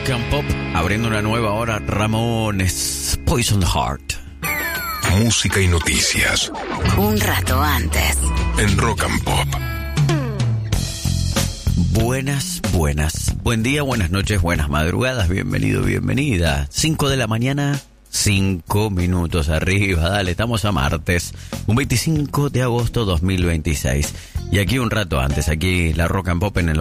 Rock and Pop, abriendo una nueva hora, Ramones, Poison Heart. Música y noticias. Un rato antes. En Rock and Pop. Buenas. Buen día, buenas noches, buenas madrugadas, bienvenido, bienvenida. 5 de la mañana, 5 minutos arriba, dale, estamos a martes, un 25 de agosto 2026. Y aquí un rato antes, aquí la Rock and Pop en el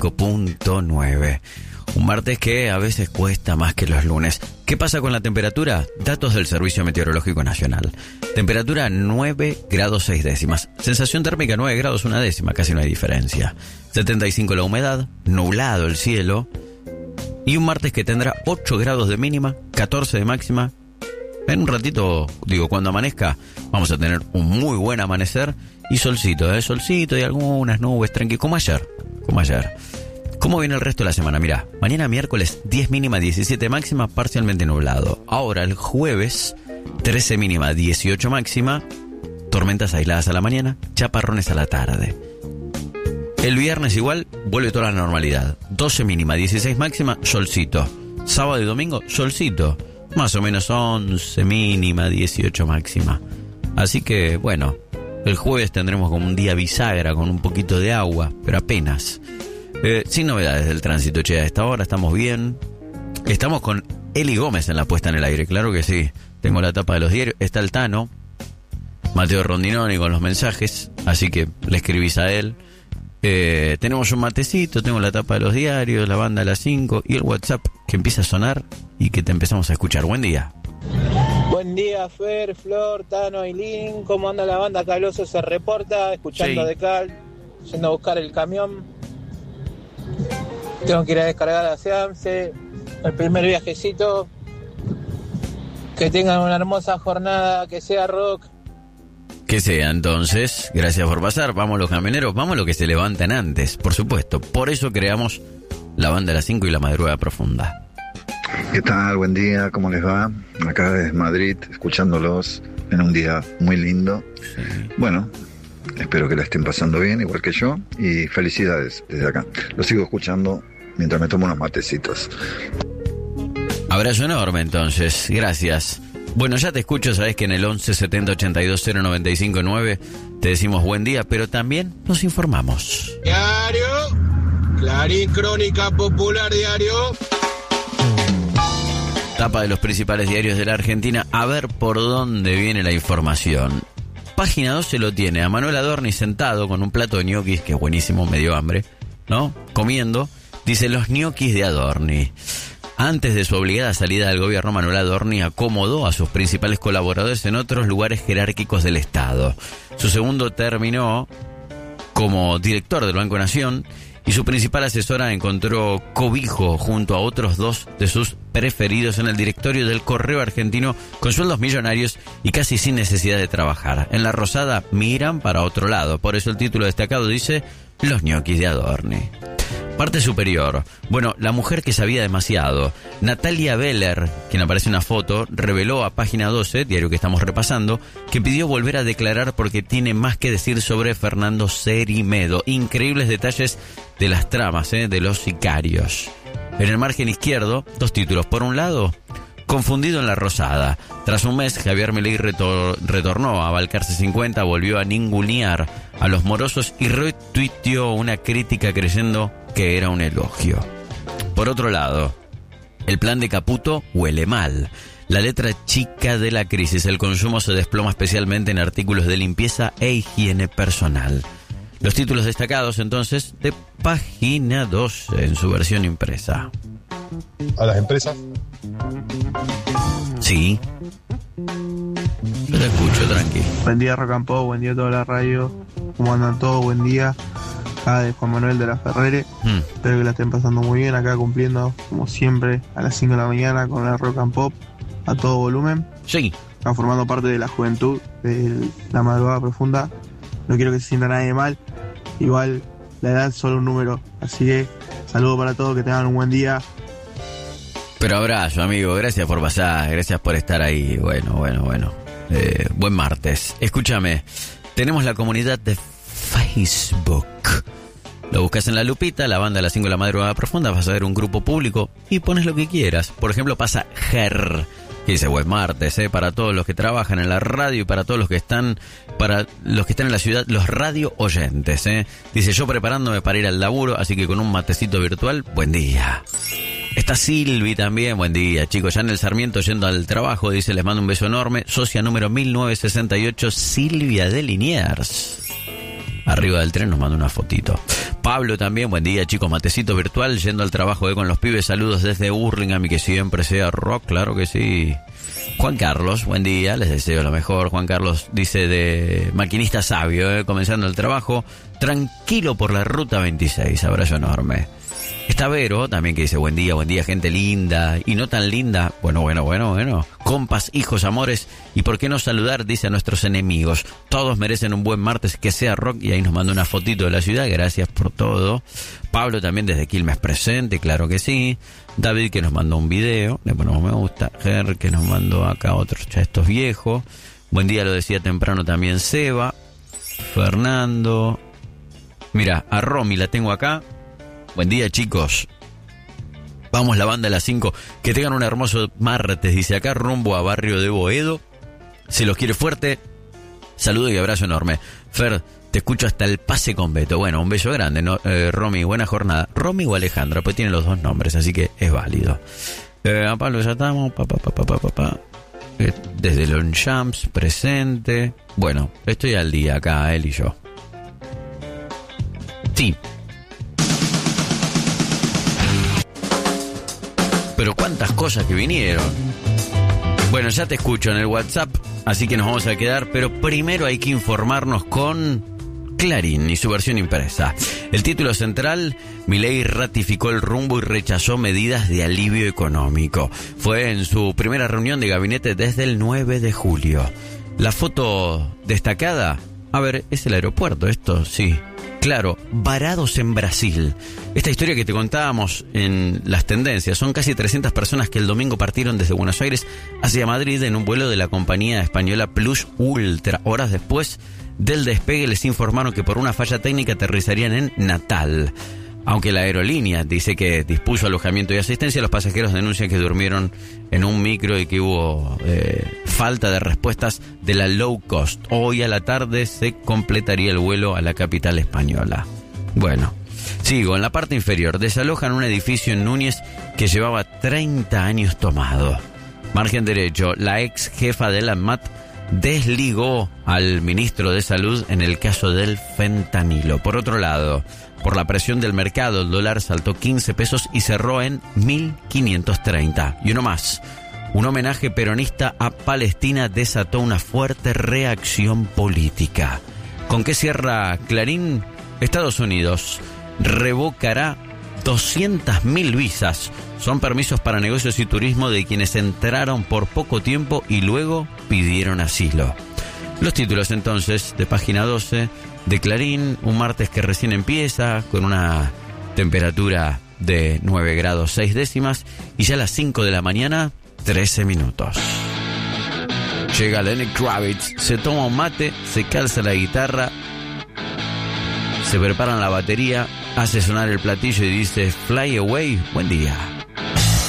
95.9. Un martes que a veces cuesta más que los lunes. ¿Qué pasa con la temperatura? Datos del Servicio Meteorológico Nacional. Temperatura 9 grados 6 décimas. Sensación térmica 9 grados 1 décima, casi no hay diferencia. 75 la humedad, nublado el cielo. Y un martes que tendrá 8 grados de mínima, 14 de máxima. En un ratito, cuando amanezca, vamos a tener un muy buen amanecer. Y solcito, solcito y algunas nubes, tranqui, como ayer. ¿Cómo viene el resto de la semana? Mirá, mañana miércoles 10 mínima, 17 máxima, parcialmente nublado. Ahora el jueves 13 mínima, 18 máxima, tormentas aisladas a la mañana, chaparrones a la tarde. El viernes igual, vuelve toda la normalidad. 12 mínima, 16 máxima, solcito. Sábado y domingo, solcito. Más o menos 11 mínima, 18 máxima. Así que, bueno, el jueves tendremos como un día bisagra con un poquito de agua, pero apenas. Sin novedades del tránsito, che, a esta hora estamos bien. Estamos con Eli Gómez en la puesta en el aire, claro que sí. Tengo la tapa de los diarios, está el Tano, Mateo Rondinoni con los mensajes, así que le escribís a él. Tenemos un matecito, tengo la tapa de los diarios, la banda a las 5 y el WhatsApp que empieza a sonar y que te empezamos a escuchar. Buen día. Buen día, Fer, Flor, Tano y Lin. ¿Cómo anda la banda? Caloso se reporta, escuchando sí. de Cal, yendo a buscar el camión. Tengo que ir a descargar a Seamse, el primer viajecito. Que tengan una hermosa jornada, que sea rock. Que sea, entonces, gracias por pasar. Vamos los camioneros, vamos los que se levantan antes, por supuesto. Por eso creamos la banda a las 5 y la madrugada profunda. ¿Qué tal? Buen día, ¿cómo les va? Acá desde Madrid, escuchándolos en un día muy lindo. Sí. Bueno, espero que la estén pasando bien, igual que yo, y felicidades desde acá. Los sigo escuchando mientras me tomo unos matecitos. Abrazo enorme, entonces, gracias. Bueno, ya te escucho, sabes que en el 11 70 82 095 9 te decimos buen día, pero también nos informamos. Diario, Clarín, Crónica Popular Diario. Tapa de los principales diarios de la Argentina, a ver por dónde viene la información. Página 12 lo tiene a Manuel Adorni sentado con un plato de ñoquis, que es buenísimo, me dio hambre, ¿no? Comiendo, dice los ñoquis de Adorni. Antes de su obligada salida del gobierno, Manuel Adorni acomodó a sus principales colaboradores en otros lugares jerárquicos del Estado. Su segundo terminó como director del Banco Nación y su principal asesora encontró cobijo junto a otros dos de sus preferidos en el directorio del Correo Argentino con sueldos millonarios y casi sin necesidad de trabajar. En la Rosada miran para otro lado, por eso el título destacado dice Los ñoquis de Adorni. Parte superior. Bueno, la mujer que sabía demasiado. Natalia Beller, quien aparece en una foto, reveló a Página 12, diario que estamos repasando, que pidió volver a declarar porque tiene más que decir sobre Fernando Cerimedo. Increíbles detalles de las tramas, de los sicarios. En el margen izquierdo, dos títulos. Por un lado, confundido en la Rosada. Tras un mes, Javier Milei retornó a Balcarce 50, volvió a ningunear a los morosos y retuiteó una crítica creyendo que era un elogio. Por otro lado, el plan de Caputo huele mal. La letra chica de la crisis, el consumo se desploma especialmente en artículos de limpieza e higiene personal. Los títulos destacados entonces de Página 12 en su versión impresa. A las empresas. Sí. Yo te escucho, tranqui. Buen día, Rock and Pop, buen día a toda la radio. ¿Cómo andan todos? Buen día. Acá de Juan Manuel de la Ferrere. Espero que la estén pasando muy bien. Acá cumpliendo, como siempre, a las 5 de la mañana con la Rock and Pop a todo volumen. Sí. Acá formando parte de la juventud, de la madrugada profunda. No quiero que se sienta nadie mal. Igual, la edad es solo un número. Así que, saludo para todos, que tengan un buen día. Pero abrazo, amigo, gracias por pasar, gracias por estar ahí. Bueno. Buen martes. Escúchame, tenemos la comunidad de Facebook. La Lo buscas en la lupita, la banda a las 5 de la madrugada profunda, vas a ver un grupo público y pones lo que quieras. Por ejemplo, pasa Ger, que dice buen martes, para todos los que trabajan en la radio y para todos los que están en la ciudad, los radio oyentes, Dice, yo preparándome para ir al laburo, así que con un matecito virtual, buen día. Está Silvi también, buen día, chicos, ya en el Sarmiento yendo al trabajo, dice, les mando un beso enorme, socia número 1968, Silvia de Liniers. Arriba del tren nos manda una fotito. Pablo también, buen día, chicos, matecito virtual, yendo al trabajo con los pibes, saludos desde Hurlingham y que siempre sea rock, claro que sí. Juan Carlos, buen día, les deseo lo mejor. Juan Carlos dice de maquinista sabio, comenzando el trabajo, tranquilo por la ruta 26, abrazo enorme. Está Vero también que dice buen día, gente linda y no tan linda. Bueno. Compas, hijos, amores. Y por qué no saludar, dice a nuestros enemigos. Todos merecen un buen martes que sea rock. Y ahí nos manda una fotito de la ciudad. Gracias por todo. Pablo también desde Quilmes presente, claro que sí. David que nos mandó un video. Le ponemos me gusta. Ger que nos mandó acá otros chastos viejos. Buen día, lo decía temprano también Seba. Fernando. Mira, a Romy la tengo acá. Buen día, chicos. Vamos la banda a las 5. Que tengan un hermoso martes, dice acá, rumbo a Barrio de Boedo. Se los quiere fuerte. Saludo y abrazo enorme. Fer, te escucho hasta el pase con Beto. Bueno, un beso grande, ¿no? Romy, buena jornada. Romy o Alejandra, pues tiene los dos nombres, así que es válido. A Pablo ya estamos. Desde Longchamps, presente. Bueno, estoy al día acá, él y yo. Sí. Pero cuántas cosas que vinieron. Bueno, ya te escucho en el WhatsApp, así que nos vamos a quedar, pero primero hay que informarnos con Clarín y su versión impresa. El título central, Milei ratificó el rumbo y rechazó medidas de alivio económico. Fue en su primera reunión de gabinete desde el 9 de julio. La foto destacada, a ver, es el aeropuerto, esto sí. Claro, varados en Brasil. Esta historia que te contábamos en las tendencias, son casi 300 personas que el domingo partieron desde Buenos Aires hacia Madrid en un vuelo de la compañía española Plus Ultra. Horas después del despegue les informaron que por una falla técnica aterrizarían en Natal. Aunque la aerolínea dice que dispuso alojamiento y asistencia, los pasajeros denuncian que durmieron en un micro y que hubo falta de respuestas de la low cost. Hoy a la tarde se completaría el vuelo a la capital española. Bueno, sigo. En la parte inferior desalojan un edificio en Núñez que llevaba 30 años tomado. Margen derecho, la ex jefa de la ANMAT desligó al ministro de Salud en el caso del fentanilo. Por otro lado, por la presión del mercado, el dólar saltó 15 pesos y cerró en 1.530. Y uno más. Un homenaje peronista a Palestina desató una fuerte reacción política. ¿Con qué cierra Clarín? Estados Unidos revocará 200.000 visas. Son permisos para negocios y turismo de quienes entraron por poco tiempo y luego pidieron asilo. Los títulos entonces de página 12 de Clarín, un martes que recién empieza con una temperatura de 9 grados 6 décimas y ya a las 5 de la mañana 13 minutos. Llega Lenny Kravitz, se toma un mate, se calza la guitarra, se preparan la batería, hace sonar el platillo y dice Fly Away, buen día.